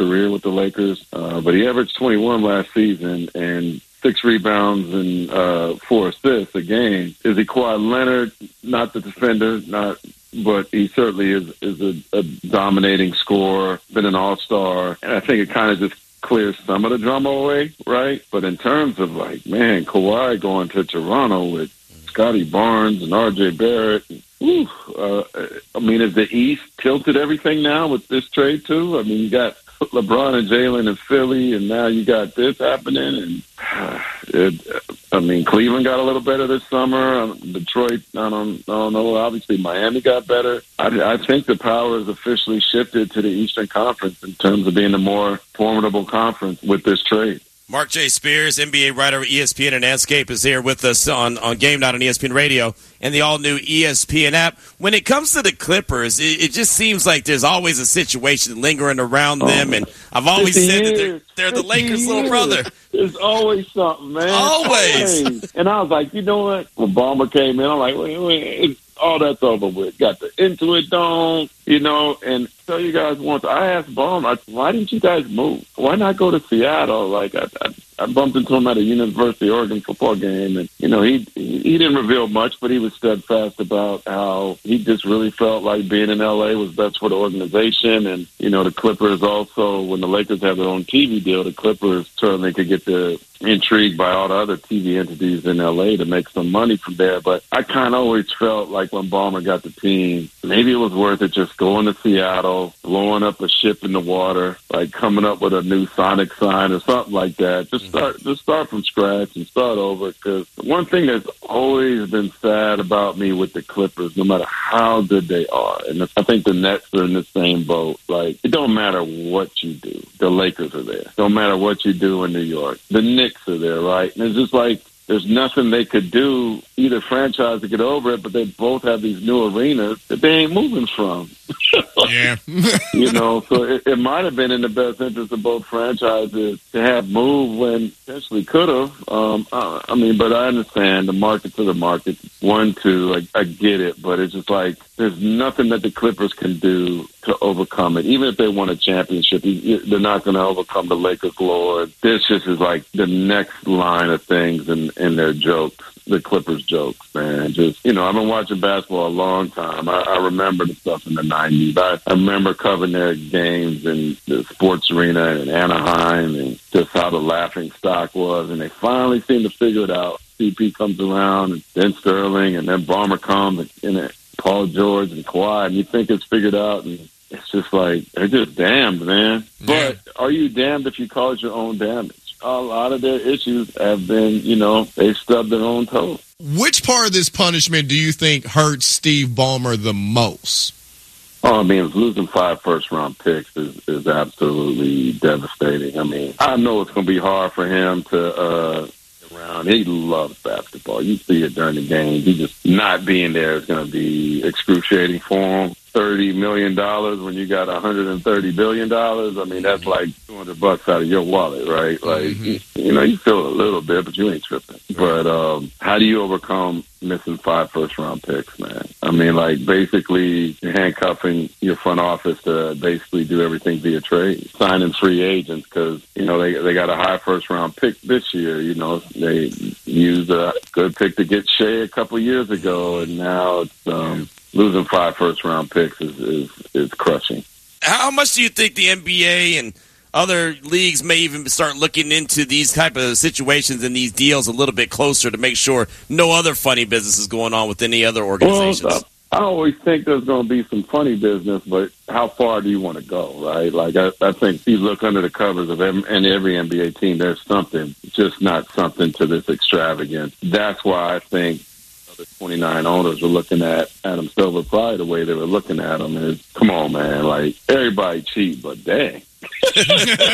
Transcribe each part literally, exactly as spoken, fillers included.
career with the Lakers. Uh, but he averaged twenty-one last season and six rebounds and uh, four assists a game. Is he Kawhi Leonard? Not the defender, not, but he certainly is is a, a dominating scorer. Been an all-star, and I think it kind of just clears some of the drama away, right? But in terms of like, man, Kawhi going to Toronto with Scotty Barnes and R J Barrett. Whew, uh, I mean, is the East tilted everything now with this trade too? I mean, you got LeBron and Jalen in Philly, and now you got this happening. And uh, it, I mean, Cleveland got a little better this summer. Detroit, I don't, I don't know. Obviously, Miami got better. I, I think the power has officially shifted to the Eastern Conference in terms of being a more formidable conference with this trade. Mark J. Spears, N B A writer, E S P N and Anscape, is here with us on, on Game Night on E S P N Radio and the all-new E S P N app. When it comes to the Clippers, it, it just seems like there's always a situation lingering around them, and I've always said that they're, they're the Lakers' little brother. There's always something, man. Always. always. And I was like, you know what? When Ballmer came in, I'm like, wait, wait, it's, all that's over with. Got the Intuit Dome, you know, and tell you guys once, I asked Ballmer, why didn't you guys move? Why not go to Seattle? Like, I, I, I bumped into him at a University of Oregon football game, and, you know, he he didn't reveal much, but he was steadfast about how he just really felt like being in L A was best for the organization. And, you know, the Clippers also, when the Lakers have their own T V deal, the Clippers certainly could get the intrigued by all the other T V entities in L A to make some money from there. But I kind of always felt like when Ballmer got the team, maybe it was worth it just going to Seattle, blowing up a ship in the water, like coming up with a new Sonic sign or something like that. Just start, just start from scratch and start over. Because one thing that's always been sad about me with the Clippers, no matter how good they are, and I think the Nets are in the same boat. Like, it don't matter what you do. The Lakers are there. Don't matter what you do in New York. The Knicks are there, right? And it's just like there's nothing they could do, either franchise, to get over it, but they both have these new arenas that they ain't moving from. Yeah. You know, so it, it might have been in the best interest of both franchises to have moved when potentially could have. Um, I, I mean, but I understand the market to the market. One, two, I, I get it, but it's just like there's nothing that the Clippers can do to overcome it. Even if they won a championship, they're not going to overcome the Lakers' lore. This just is like the next line of things in, in their jokes. The Clippers jokes, man. Just, you know, I've been watching basketball a long time. I, I remember the stuff in the nineties. I, I remember covering their games in the sports arena in Anaheim and just how the laughing stock was. And they finally seem to figure it out. C P comes around, and then Sterling, and then Ballmer comes, and, and it, Paul George and Kawhi, and you think it's figured out, and it's just like, they're just damned, man. Yeah. But are you damned if you cause your own damage? A lot of their issues have been, you know, they stubbed their own toes. Which part of this punishment do you think hurts Steve Ballmer the most? Oh, I mean, losing five first-round picks is, is absolutely devastating. I mean, I know it's going to be hard for him to uh, around. He loves basketball. You see it during the game. He just not being there is going to be excruciating for him. thirty million dollars when you got one hundred thirty billion dollars. I mean, that's like two hundred bucks out of your wallet, right? Like, mm-hmm. you, you know, you feel a little bit, but you ain't tripping. But um, how do you overcome missing five first-round picks, man? I mean, like, basically you're handcuffing your front office to basically do everything via trade, signing free agents because, you know, they they got a high first-round pick this year. You know, they used a good pick to get Shea a couple years ago, and now it's um, – losing five first-round picks is, is is crushing. How much do you think the N B A and other leagues may even start looking into these type of situations and these deals a little bit closer to make sure no other funny business is going on with any other organizations? Well, I always think there's going to be some funny business, but how far do you want to go, right? Like, I, I think if you look under the covers of every, and every N B A team, there's something, just not something to this extravagance. That's why I think the twenty-nine owners were looking at Adam Silver probably the way they were looking at him is, come on, man, like, everybody cheat, but dang. so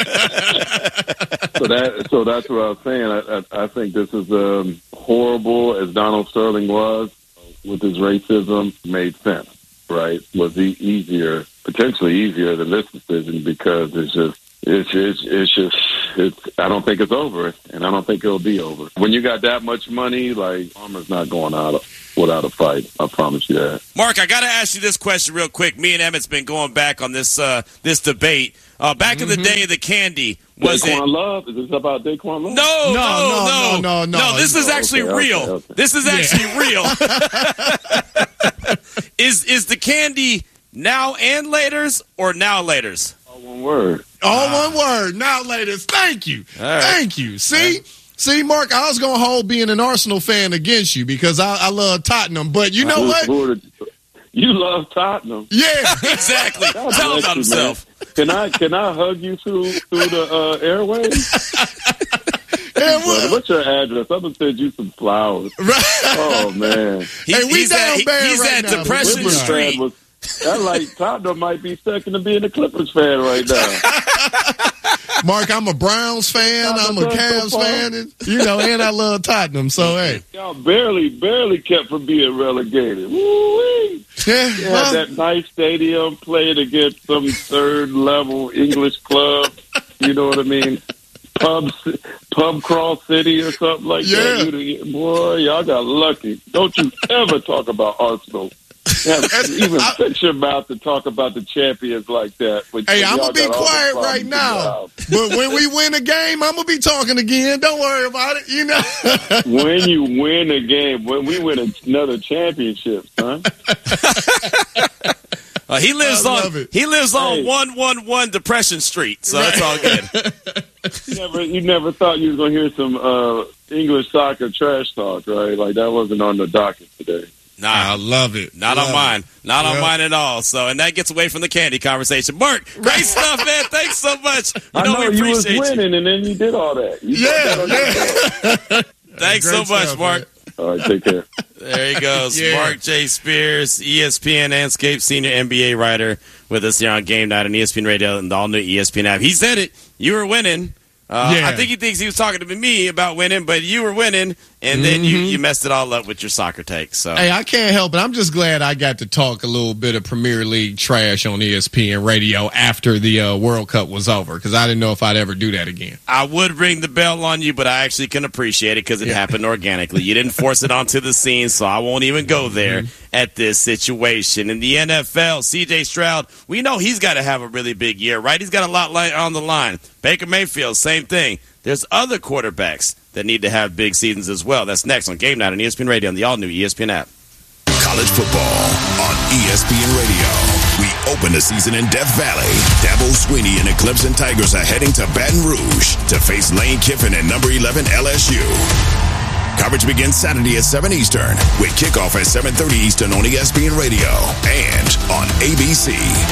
that so that's what I was saying. I, I, I think this is um, horrible as Donald Sterling was with his racism. Made sense, right? Was he easier, potentially easier than this decision because it's just it's it's it's just it's. I don't think it's over, and I don't think it'll be over. When you got that much money, like Ballmer's not going out without a fight. I promise you that. Mark, I got to ask you this question real quick. Me and Emmett's been going back on this uh, this debate. Uh, back mm-hmm. in the day of the candy, was Daquan it Love? Is this about Daquan Love? No, no, no, no, no, no. No, no this is actually okay, real. Okay, okay. This is actually yeah. real. is is the candy now and laters or now laters? All one word. All ah. one word. Now laters. Thank you. Right. Thank you. See? Right. See, Mark, I was going to hold being an Arsenal fan against you because I, I love Tottenham. But you know what? You love Tottenham. Yeah, exactly. God Tell him about you, himself. Man. Can I can I hug you through through the uh, airways? Yeah, well, what's your address? I'm gonna send you some flowers. Right. Oh man. He's, hey, we he's down at, bad He's right at now, Depression Street. Was, that like Tottenham might be second to being a Clippers fan right now. Mark, I'm a Browns fan. I'm a Cavs fan. And, you know, and I love Tottenham. So, hey. Y'all barely, barely kept from being relegated. Woo-wee. Yeah. You well, had that nice stadium, played against some third-level English club. You know what I mean? Pub, Pub Crawl City or something like yeah. that. Boy, y'all got lucky. Don't you ever talk about Arsenal. Yeah, even I, fix your mouth to talk about the champions like that. Hey, I'm going to be quiet right now. But when we win a game, I'm going to be talking again. Don't worry about it, you know. When you win a game, when we win another championship, son. Uh, he lives on he lives on one one one Depression Street, so right. That's all good. you, never, you never thought you was going to hear some uh, English soccer trash talk, right? Like that wasn't on the docket today. Nah, I love it. Not love on mine. Not yep. on mine at all. So, and that gets away from the candy conversation. Mark, great stuff, man. Thanks so much. You I know, know we appreciate you was winning, you. And then you did all that. You yeah. that yeah. Thanks so much, stuff, Mark. Man. All right, take care. There he goes. yeah. Mark J. Spears, E S P N Landscape Senior N B A writer with us here on Game Night on E S P N Radio and the all-new E S P N app. He said it. You were winning. Uh, yeah. I think he thinks he was talking to me about winning, but you were winning, and then mm-hmm. you, you messed it all up with your soccer take. So hey, I can't help it. I'm just glad I got to talk a little bit of Premier League trash on E S P N Radio after the uh, World Cup was over, because I didn't know if I'd ever do that again. I would ring the bell on you, but I actually can appreciate it because it yeah. happened organically. You didn't force it onto the scene, so I won't even go there mm-hmm. at this situation. In the N F L, C J Stroud, we know he's got to have a really big year, right? He's got a lot on the line. Baker Mayfield, same thing. There's other quarterbacks that need to have big seasons as well. That's next on Game Night on E S P N Radio on the all-new E S P N app. College football on E S P N Radio. We open the season in Death Valley. Dabo Swinney and the Clemson Tigers are heading to Baton Rouge to face Lane Kiffin and number eleven L S U. Coverage begins Saturday at seven Eastern with kickoff at seven thirty Eastern on E S P N Radio and on A B C.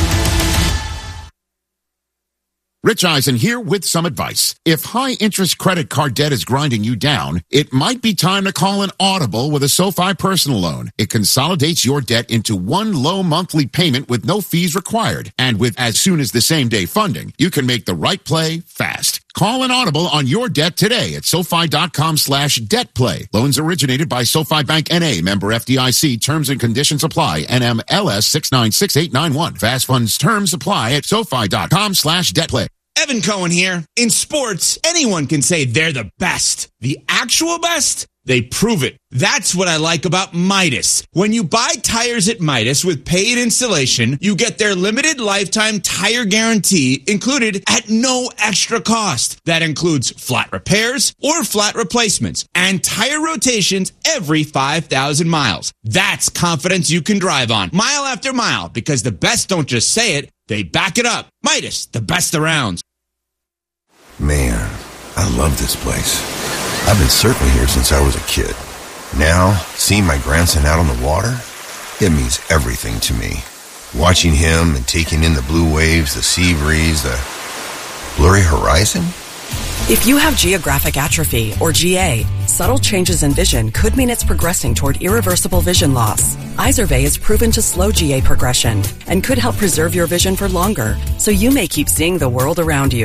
Rich Eisen here with some advice. If high-interest credit card debt is grinding you down, it might be time to call an Audible with a SoFi personal loan. It consolidates your debt into one low monthly payment with no fees required. And with as soon as the same-day funding, you can make the right play fast. Call an Audible on your debt today at SoFi.com slash debt play. Loans originated by SoFi Bank N A, member F D I C. Terms and conditions apply. N M L S six nine six eight nine one. Fast funds terms apply at SoFi.com slash debt play. Evan Cohen here. In sports, anyone can say they're the best. The actual best? They prove it. That's what I like about Midas. When you buy tires at Midas with paid installation, you get their limited lifetime tire guarantee included at no extra cost. That includes flat repairs or flat replacements and tire rotations every five thousand miles. That's confidence you can drive on mile after mile, because the best don't just say it, they back it up. Midas, the best around. Man, I love this place. I've been surfing here since I was a kid. Now, seeing my grandson out on the water, it means everything to me. Watching him and taking in the blue waves, the sea breeze, the blurry horizon. If you have geographic atrophy, or G A, subtle changes in vision could mean it's progressing toward irreversible vision loss. Izervay is proven to slow G A progression and could help preserve your vision for longer, so you may keep seeing the world around you.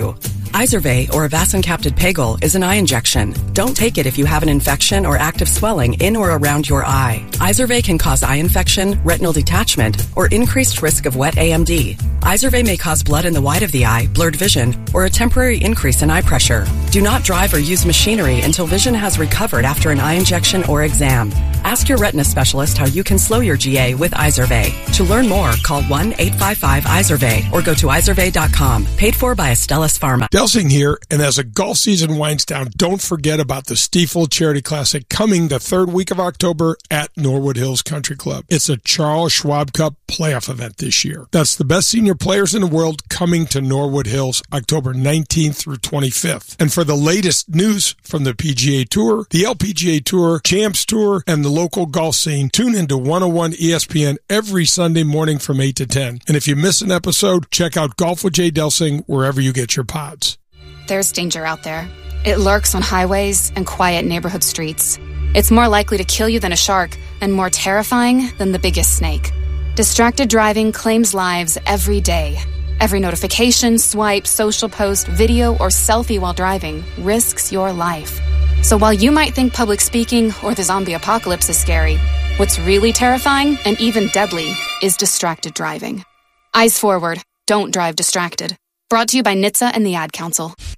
Izervay, or avacincaptad pegol, is an eye injection. Don't take it if you have an infection or active swelling in or around your eye. Izervay can cause eye infection, retinal detachment, or increased risk of wet A M D. Izervay may cause blood in the white of the eye, blurred vision, or a temporary increase in eye pressure. Do not drive or use machinery until vision has recovered after an eye injection or exam. Ask your retina specialist how you can slow your G A with Izervay. To learn more, call one eight five five Izervay or go to izervay dot com. Paid for by Astellas Pharma. Delsing here, and as the golf season winds down, don't forget about the Stiefel Charity Classic coming the third week of October at Norwood Hills Country Club. It's a Charles Schwab Cup playoff event this year. That's the best senior players in the world coming to Norwood Hills October nineteenth through twenty-fifth. And for the latest news from the P G A Tour, the L P G A Tour, Champs Tour, and the local golf scene, tune into one oh one E S P N every Sunday morning from eight to ten. And if you miss an episode, check out Golf with Jay Delsing wherever you get your pods. There's danger out there. It lurks on highways and quiet neighborhood streets. It's more likely to kill you than a shark and more terrifying than the biggest snake. Distracted driving claims lives every day. Every notification, swipe, social post, video, or selfie while driving risks your life. So while you might think public speaking or the zombie apocalypse is scary, what's really terrifying and even deadly is distracted driving. Eyes forward. Don't drive distracted. Brought to you by N H T S A and the Ad Council.